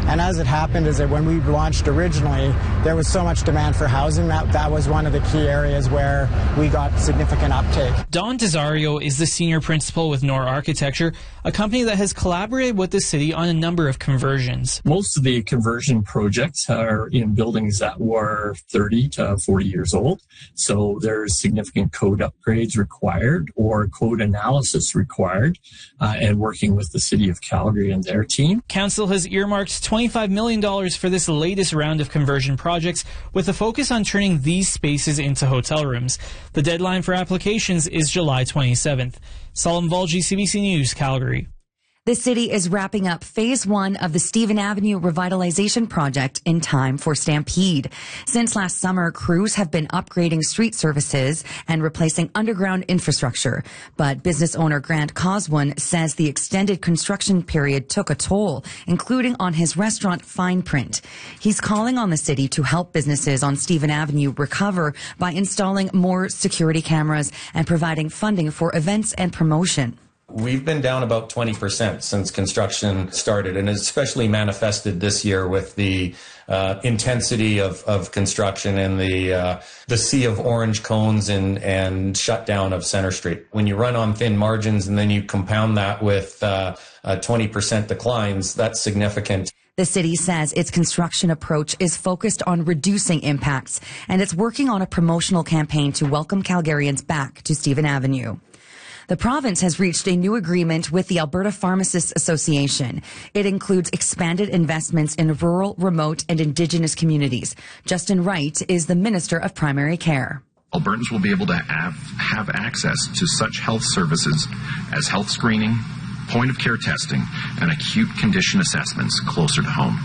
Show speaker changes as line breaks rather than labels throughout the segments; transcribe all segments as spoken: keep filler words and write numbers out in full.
And as it happened is that when we launched originally, there was so much demand for housing that that was one of the key areas where we got significant uptake.
Don Desario is the senior principal with Nor Architecture, a company that has collaborated with the city on a number of conversions.
Most of the conversion projects are in buildings that were thirty to forty years old. So there's significant code upgrades required or code analysis required, uh, and working with the City of Calgary and their team.
Council has earmarked twenty-five million dollars for this latest round of conversion projects with a focus on turning these spaces into hotel rooms. The deadline for applications is July twenty-seventh. Salim Volji, C B C News, Calgary.
The city is wrapping up phase one of the Stephen Avenue revitalization project in time for Stampede. Since last summer, crews have been upgrading street services and replacing underground infrastructure. But business owner Grant Coswin says the extended construction period took a toll, including on his restaurant Fine Print. He's calling on the city to help businesses on Stephen Avenue recover by installing more security cameras and providing funding for events and promotion.
We've been down about twenty percent since construction started, and it's especially manifested this year with the uh, intensity of, of construction and the uh, the sea of orange cones and, and shutdown of Centre Street. When you run on thin margins and then you compound that with uh, uh, twenty percent declines, that's significant.
The city says its construction approach is focused on reducing impacts, and it's working on a promotional campaign to welcome Calgarians back to Stephen Avenue. The province has reached a new agreement with the Alberta Pharmacists Association. It includes expanded investments in rural, remote, and Indigenous communities. Justin Wright is the Minister of Primary Care.
Albertans will be able to have, have access to such health services as health screening, point-of-care testing, and acute condition assessments closer to home.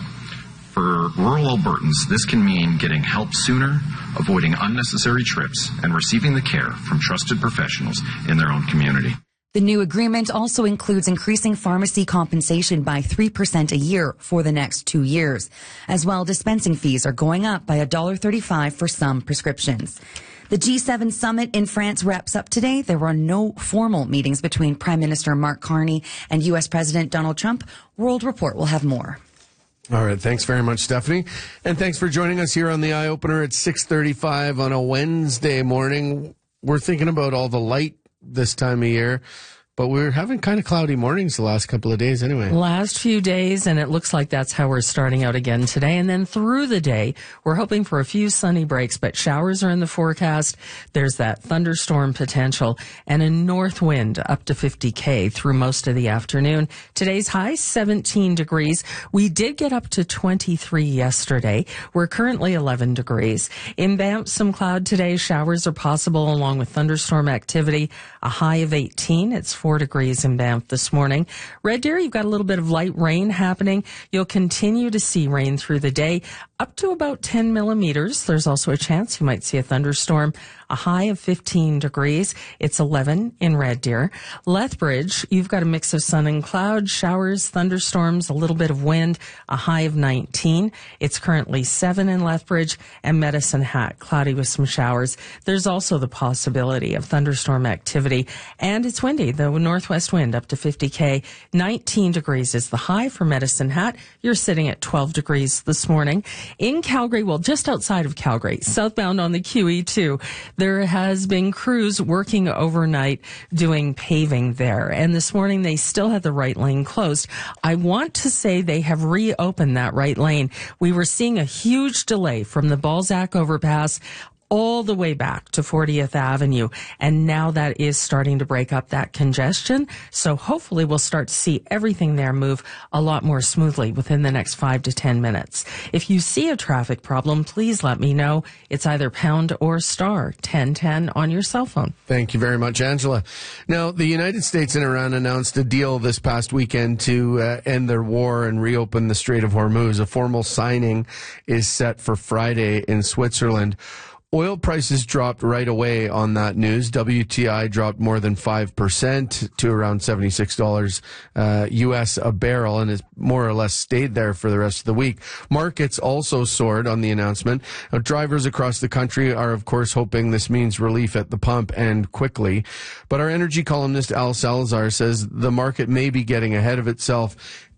For rural Albertans, this can mean getting help sooner, avoiding unnecessary trips, and receiving the care from trusted professionals in their own community.
The new agreement also includes increasing pharmacy compensation by three percent a year for the next two years. As well, dispensing fees are going up by one dollar thirty-five for some prescriptions. The G seven summit in France wraps up today. There were no formal meetings between Prime Minister Mark Carney and U S President Donald Trump. World Report will have more.
All right. Thanks very much, Stephanie. And thanks for joining us here on the Eye Opener at six thirty-five on a Wednesday morning. We're thinking about all the light this time of year, but we're having kind of cloudy mornings the last couple of days anyway.
Last few days, and it looks like that's how we're starting out again today. And then through the day, we're hoping for a few sunny breaks, but showers are in the forecast. There's that thunderstorm potential and a north wind up to fifty K through most of the afternoon. Today's high, seventeen degrees. We did get up to twenty-three yesterday. We're currently eleven degrees. In Banff, some cloud today. Showers are possible along with thunderstorm activity. A high of eighteen. It's four degrees in Banff this morning. Red Deer, you've got a little bit of light rain happening. You'll continue to see rain through the day, up to about ten millimeters. There's also a chance you might see a thunderstorm. A high of fifteen degrees. It's eleven in Red Deer. Lethbridge, you've got a mix of sun and cloud, showers, thunderstorms, a little bit of wind. A high of nineteen. It's currently seven in Lethbridge. And Medicine Hat, cloudy with some showers. There's also the possibility of thunderstorm activity. And it's windy, the northwest wind up to fifty K. nineteen degrees is the high for Medicine Hat. You're sitting at twelve degrees this morning. In Calgary, well, just outside of Calgary, southbound on the Q E two, there has been crews working overnight doing paving there. And this morning, they still had the right lane closed. I want to say they have reopened that right lane. We were seeing a huge delay from the Balzac overpass all the way back to fortieth Avenue. And now that is starting to break up that congestion. So hopefully we'll start to see everything there move a lot more smoothly within the next five to ten minutes. If you see a traffic problem, please let me know. It's either pound or star ten ten on your cell phone.
Thank you very much, Angela. Now, the United States and Iran announced a deal this past weekend to uh, end their war and reopen the Strait of Hormuz. A formal signing is set for Friday in Switzerland. Oil prices dropped right away on that news. W T I dropped more than five percent to around seventy-six dollars uh, U S a barrel and has more or less stayed there for the rest of the week. Markets also soared on the announcement. Now, drivers across the country are, of course, hoping this means relief at the pump and quickly. But our energy columnist Al Salazar says the market may be getting ahead of itself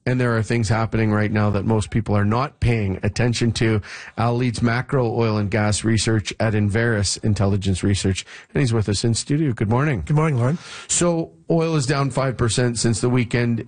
and there are things happening right now that most people are not paying attention to. Al leads macro oil and gas research at Enverus Intelligence Research, and he's with us in studio. Good morning.
Good morning, Lauren.
So oil is down five percent since the weekend,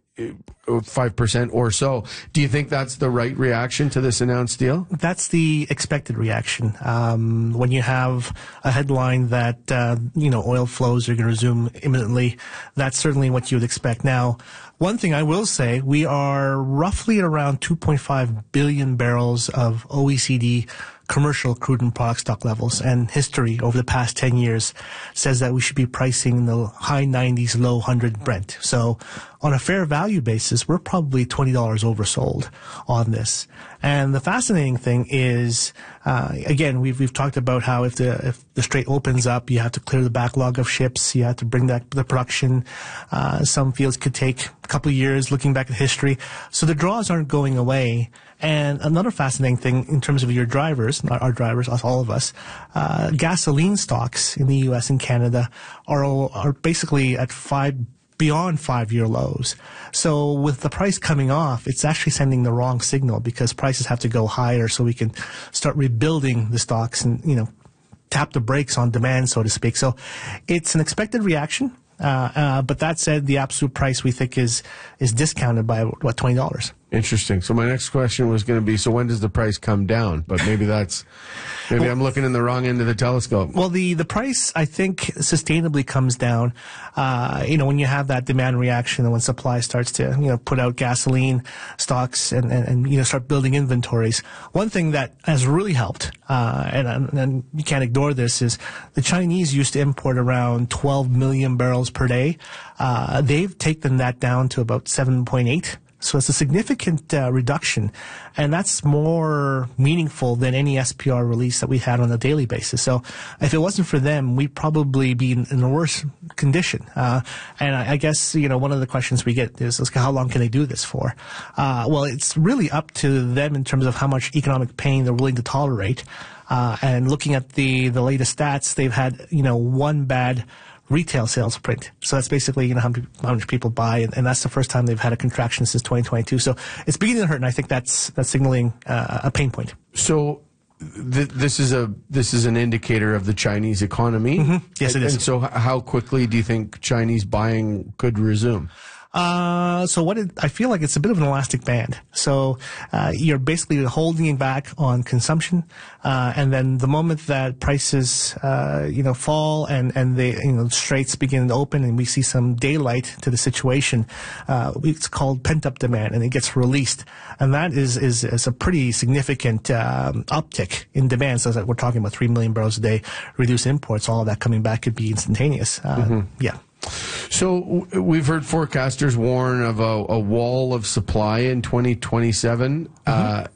five percent or so. Do you think that's the right reaction to this announced deal?
That's the expected reaction. Um, when you have a headline that, uh, you know, oil flows are going to resume imminently, that's certainly what you would expect. Now, one thing I will say, we are roughly at around two point five billion barrels of O E C D commercial crude and product stock levels, and history over the past ten years says that we should be pricing in the high nineties, low one hundred Brent. So on a fair value basis, we're probably twenty dollars oversold on this. And the fascinating thing is, uh, again, we've, we've talked about how if the, if the Strait opens up, you have to clear the backlog of ships, you have to bring back the production. Uh, some fields could take a couple of years looking back at history. So the draws aren't going away. And another fascinating thing in terms of your drivers, our drivers, us, all of us, uh, gasoline stocks in the U S and Canada are, are basically at five, beyond five-year lows. So with the price coming off, it's actually sending the wrong signal because prices have to go higher so we can start rebuilding the stocks and, you know, tap the brakes on demand, so to speak. So it's an expected reaction. Uh, uh, but that said, the absolute price we think is, is discounted by, what, twenty dollars.
Interesting. So my next question was going to be, so when does the price come down? But maybe that's, maybe well, I'm looking in the wrong end of the telescope.
Well, the, the price, I think, sustainably comes down, uh, you know, when you have that demand reaction and when supply starts to, you know, put out gasoline stocks and, and, and you know, start building inventories. One thing that has really helped, uh, and, and you can't ignore this, is the Chinese used to import around twelve million barrels per day. Uh, they've taken that down to about seven point eight. So it's a significant uh, reduction, and that's more meaningful than any S P R release that we had on a daily basis. So if it wasn't for them, we'd probably be in, in a worse condition. Uh, and I, I guess, you know, one of the questions we get is, is how long can they do this for? Uh, well, it's really up to them in terms of how much economic pain they're willing to tolerate. Uh, and looking at the, the latest stats, they've had, you know, one bad retail sales print. So that's basically, you know, how, how much people buy, and, and that's the first time they've had a contraction since twenty twenty-two. So it's beginning to hurt, and I think that's that's signaling uh, a pain point.
So th- this is a this is an indicator of the Chinese economy.
Mm-hmm. Yes, it is.
And so, how quickly do you think Chinese buying could resume?
Uh, so what it, I feel like it's a bit of an elastic band. So, uh, you're basically holding back on consumption, uh, and then the moment that prices, uh, you know, fall and, and the, you know, straits begin to open and we see some daylight to the situation, uh, it's called pent-up demand and it gets released. And that is, is, is a pretty significant, um, uptick in demand. So we're talking about three million barrels a day, reduced imports, all of that coming back could be instantaneous. Uh, mm-hmm. Yeah.
So we've heard forecasters warn of a, a wall of supply in twenty twenty-seven, mm-hmm.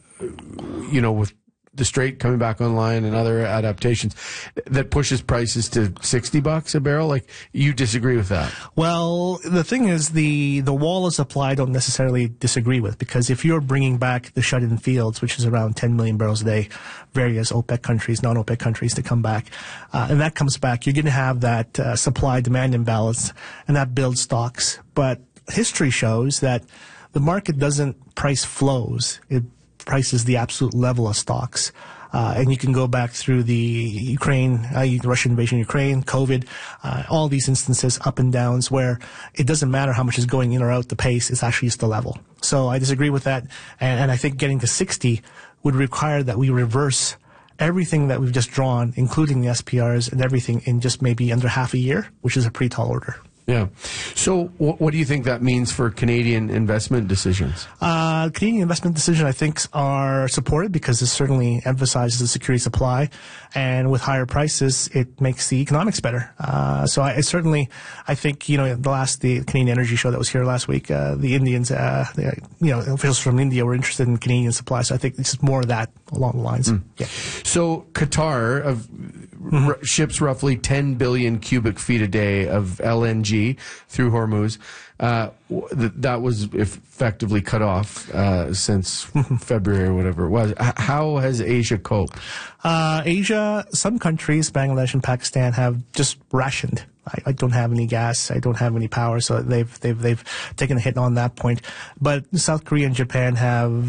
uh, you know, with the Strait coming back online and other adaptations that pushes prices to sixty bucks a barrel. Like, you disagree with that?
Well, the thing is, the, the wall of supply I don't necessarily disagree with, because if you're bringing back the shut-in fields, which is around ten million barrels a day, various OPEC countries, non-OPEC countries to come back, uh, and that comes back, you're going to have that uh, supply-demand imbalance, and that builds stocks. But history shows that the market doesn't price flows. It prices the absolute level of stocks. Uh, and you can go back through the Ukraine, uh, the Russian invasion of Ukraine, COVID, uh, all these instances, up and downs, where it doesn't matter how much is going in or out the pace, it's actually just the level. So I disagree with that. And, and I think getting to sixty would require that we reverse everything that we've just drawn, including the S P Rs and everything, in just maybe under half a year, which is a pretty tall order.
Yeah. So what, what do you think that means for Canadian investment decisions?
Uh, Canadian investment decisions, I think, are supported because it certainly emphasizes the security supply. And with higher prices, it makes the economics better. Uh, so I, I certainly, I think, you know, the last, the Canadian Energy Show that was here last week, uh, the Indians, uh, the, you know, officials from India were interested in Canadian supply. So I think it's just more of that along the lines. Mm. Yeah.
So Qatar of, mm-hmm. r- ships roughly ten billion cubic feet a day of L N G through Hormuz. Uh, th- that was effectively cut off uh, since February or whatever it was. H- how has Asia coped?
Uh, Asia, some countries, Bangladesh and Pakistan, have just rationed I, I don't have any gas, I don't have any power, so they've they've they've taken a hit on that point. But South Korea and Japan have